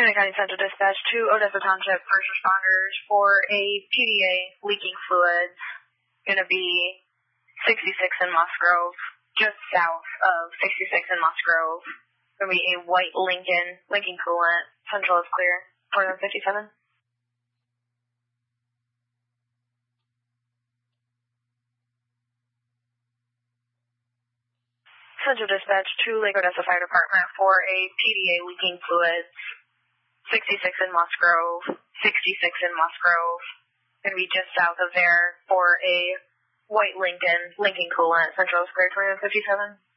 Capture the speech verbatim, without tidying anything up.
Hennepin County Central Dispatch to Odessa Township first responders for a P D A leaking fluids. Going to be sixty-six in Moss Grove, just south of sixty-six in Moss Grove. Going to be a white Lincoln, Lincoln coolant. Central is clear. four one fifty-seven. Central Dispatch to Lake Odessa Fire Department for a P D A leaking fluids. sixty-six in Moss Grove, sixty-six in Moss Grove. Going to be just south of there for a white Lincoln, Lincoln coolant. Central is clear, twenty-one fifty-seven.